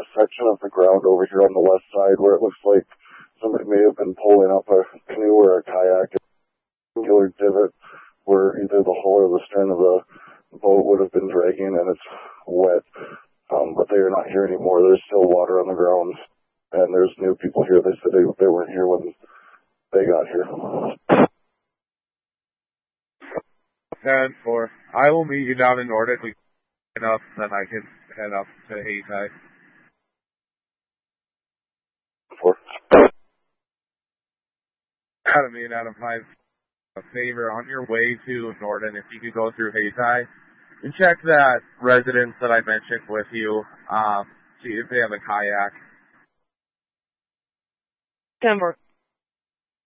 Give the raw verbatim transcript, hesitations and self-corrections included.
a section of the ground over here on the west side where it looks like somebody may have been pulling up a canoe or a kayak. A singular divot where either the hull or the stern of the boat would have been dragging, and it's wet. Um, but they are not here anymore. There's still water on the ground, and there's new people here. They said they, they weren't here when they got here. ten four. I will meet you down in Norden. We can up, then I can head up to Hayti. Four. Adam, me and Adam, I a favor on your way to Norden, if you could go through Hayti and check that residence that I mentioned with you, um, see if they have a kayak. ten four.